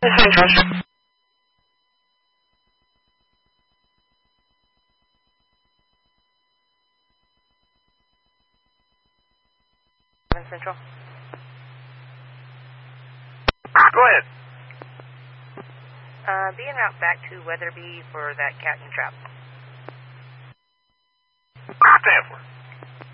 Central. Central. Go ahead. Be en route back to Weatherby for that cat and trap. Stanford.